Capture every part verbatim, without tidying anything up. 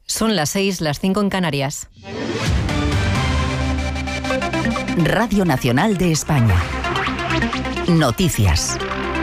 Son las seis, las cinco en Canarias. Radio Nacional de España. Noticias.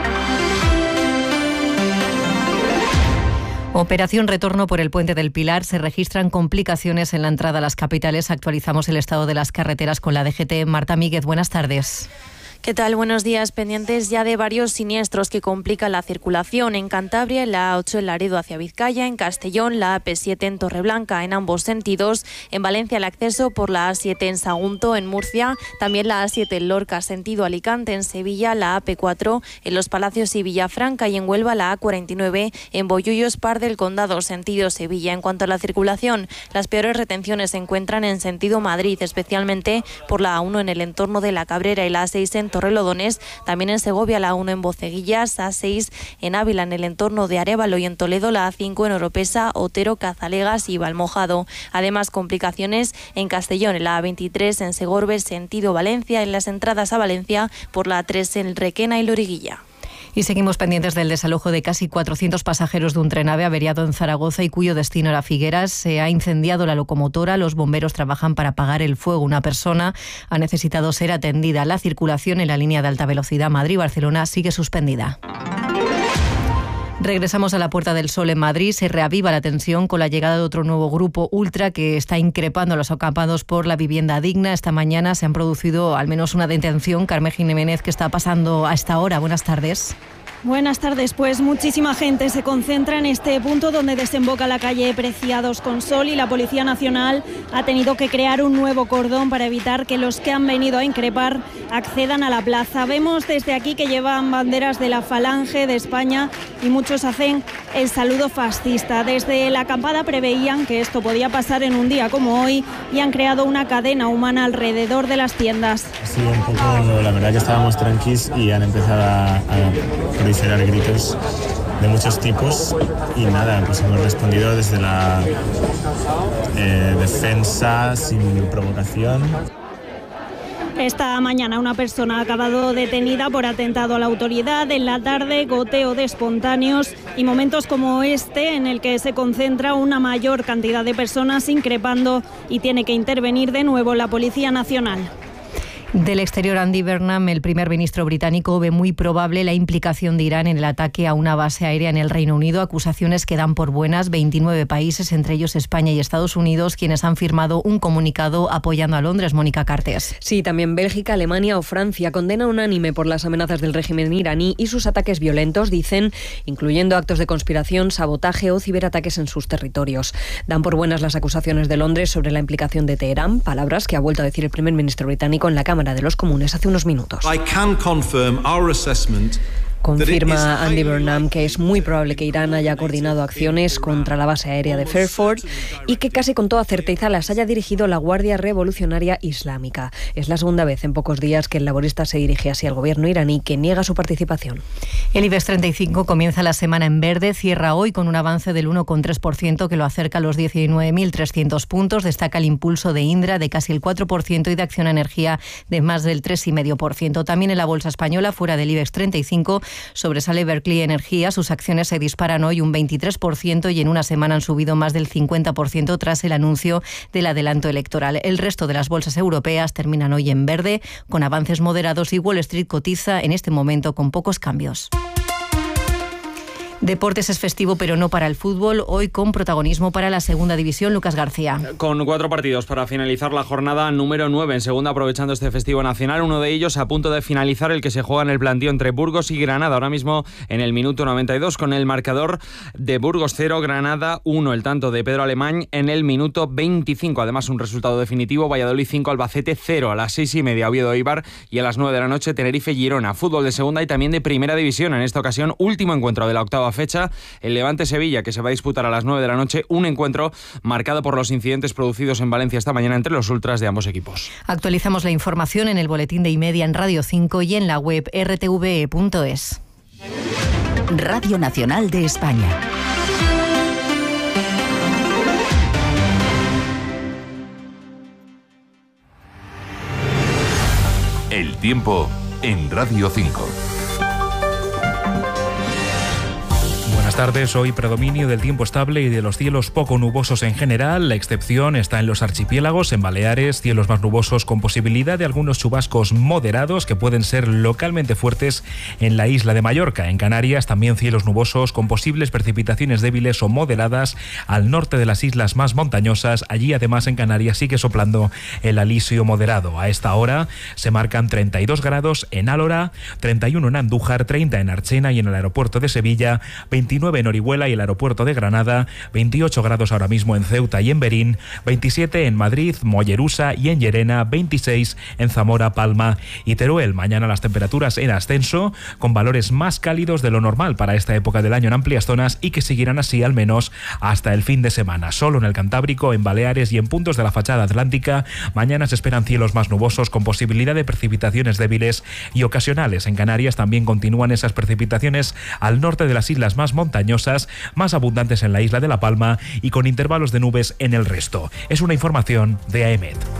Operación retorno por el Puente del Pilar. Se registran complicaciones en la entrada a las capitales. Actualizamos el estado de las carreteras con la D G T. Marta Míguez, buenas tardes. ¿Qué tal? Buenos días. Pendientes ya de varios siniestros que complican la circulación. En Cantabria, en la A ocho en Laredo hacia Vizcaya, en Castellón, la A P siete en Torreblanca en ambos sentidos, en Valencia el acceso por la A siete en Sagunto, en Murcia, también la A siete en Lorca sentido Alicante, en Sevilla la A P cuatro en Los Palacios y Villafranca, y en Huelva la A cuarenta y nueve en Bollullos Par del Condado sentido Sevilla. En cuanto a la circulación, las peores retenciones se encuentran en sentido Madrid, especialmente por la A uno en el entorno de La Cabrera y la A seis en Torrelodones, también en Segovia la A uno en Boceguillas, A seis en Ávila en el entorno de Arévalo, y en Toledo la A cinco en Oropesa, Otero, Cazalegas y Valmojado. Además, complicaciones en Castellón en la A veintitrés en Segorbe sentido Valencia, en las entradas a Valencia por la A tres en Requena y Loriguilla. Y seguimos pendientes del desalojo de casi cuatrocientos pasajeros de un trenave averiado en Zaragoza y cuyo destino era Figueras. Se ha incendiado la locomotora. Los bomberos trabajan para apagar el fuego. Una persona ha necesitado ser atendida. La circulación en la línea de alta velocidad Madrid-Barcelona sigue suspendida. Regresamos a la Puerta del Sol en Madrid. Se reaviva la tensión con la llegada de otro nuevo grupo ultra que está increpando a los acampados por la vivienda digna. Esta mañana se han producido al menos una detención. Carmen Jiménez, ¿qué está pasando a esta hora? Buenas tardes. Buenas tardes. Pues muchísima gente se concentra en este punto donde desemboca la calle Preciados con Sol, y la Policía Nacional ha tenido que crear un nuevo cordón para evitar que los que han venido a increpar accedan a la plaza. Vemos desde aquí que llevan banderas de la Falange de España y muchos hacen el saludo fascista. Desde la acampada preveían que esto podía pasar en un día como hoy y han creado una cadena humana alrededor de las tiendas. Sí, un poco, la verdad que estábamos tranquilos y han empezado a, a proliferar gritos de muchos tipos y nada, pues hemos respondido desde la eh, defensa sin provocación. Esta mañana una persona ha acabado detenida por atentado a la autoridad. En la tarde, goteo de espontáneos y momentos como este en el que se concentra una mayor cantidad de personas increpando y tiene que intervenir de nuevo la Policía Nacional. Del exterior, Andy Burnham, el primer ministro británico, ve muy probable la implicación de Irán en el ataque a una base aérea en el Reino Unido, acusaciones que dan por buenas veintinueve países, entre ellos España y Estados Unidos, quienes han firmado un comunicado apoyando a Londres. Mónica Cartes. Sí, también Bélgica, Alemania o Francia condena unánime por las amenazas del régimen iraní y sus ataques violentos, dicen, incluyendo actos de conspiración, sabotaje o ciberataques en sus territorios. Dan por buenas las acusaciones de Londres sobre la implicación de Teherán, palabras que ha vuelto a decir el primer ministro británico en la Cámara de los Comunes hace unos minutos. I can confirm our assessment. Confirma Andy Burnham que es muy probable que Irán haya coordinado acciones contra la base aérea de Fairford y que casi con toda certeza las haya dirigido la Guardia Revolucionaria Islámica. Es la segunda vez en pocos días que el laborista se dirige así al gobierno iraní, que niega su participación. El IBEX treinta y cinco comienza la semana en verde, cierra hoy con un avance del uno coma tres por ciento que lo acerca a los diecinueve mil trescientos puntos. Destaca el impulso de Indra de casi el cuatro por ciento y de Acciona Energía de más del tres coma cinco por ciento. También en la bolsa española, fuera del IBEX treinta y cinco, sobresale Berkeley Energía. Sus acciones se disparan hoy un veintitrés por ciento y en una semana han subido más del cincuenta por ciento tras el anuncio del adelanto electoral. El resto de las bolsas europeas terminan hoy en verde, con avances moderados, y Wall Street cotiza en este momento con pocos cambios. Deportes es festivo, pero no para el fútbol. Hoy con protagonismo para la segunda división. Lucas García. Con cuatro partidos para finalizar la jornada número nueve en segunda, aprovechando este festivo nacional. Uno de ellos a punto de finalizar, el que se juega en el plantío entre Burgos y Granada. Ahora mismo en el minuto noventa y dos, con el marcador de Burgos cero, Granada uno. El tanto de Pedro Alemán en el minuto veinticinco. Además, un resultado definitivo: Valladolid cinco, Albacete cero. A las seis y media, Oviedo Eibar, y a las nueve de la noche, Tenerife Girona. Fútbol de segunda y también de primera división. En esta ocasión, último encuentro de la octava fecha, el Levante-Sevilla, que se va a disputar a las nueve de la noche, un encuentro marcado por los incidentes producidos en Valencia esta mañana entre los ultras de ambos equipos. Actualizamos la información en el boletín de Imedia en Radio cinco y en la web r t v e punto es. Radio Nacional de España. El tiempo en Radio cinco. Buenas Buenas tardes. Hoy predominio del tiempo estable y de los cielos poco nubosos en general. La excepción está en los archipiélagos, en Baleares, cielos más nubosos con posibilidad de algunos chubascos moderados que pueden ser localmente fuertes en la isla de Mallorca. En Canarias también cielos nubosos con posibles precipitaciones débiles o moderadas al norte de las islas más montañosas. Allí además en Canarias sigue soplando el alisio moderado. A esta hora se marcan treinta y dos grados en Álora, treinta y uno en Andújar, treinta en Archena y en el aeropuerto de Sevilla, veintinueve en Orihuela y el aeropuerto de Granada, veintiocho grados ahora mismo en Ceuta y en Berín, veintisiete en Madrid, Mollerusa y en Llerena, veintiséis en Zamora, Palma y Teruel. Mañana las temperaturas en ascenso, con valores más cálidos de lo normal para esta época del año en amplias zonas y que seguirán así al menos hasta el fin de semana. Solo en el Cantábrico, en Baleares y en puntos de la fachada atlántica, mañana se esperan cielos más nubosos con posibilidad de precipitaciones débiles y ocasionales. En Canarias también continúan esas precipitaciones al norte de las islas más montañosas, más abundantes en la isla de La Palma y con intervalos de nubes en el resto. Es una información de AEMET.